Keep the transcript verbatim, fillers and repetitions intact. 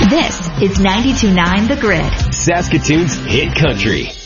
This is ninety-two point nine The Grid. Saskatoon's hit country.